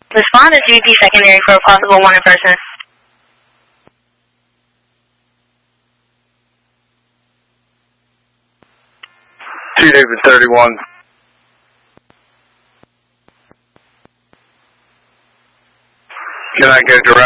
Respond to GBP secondary for a possible wanted person. David 31. Can I get direct?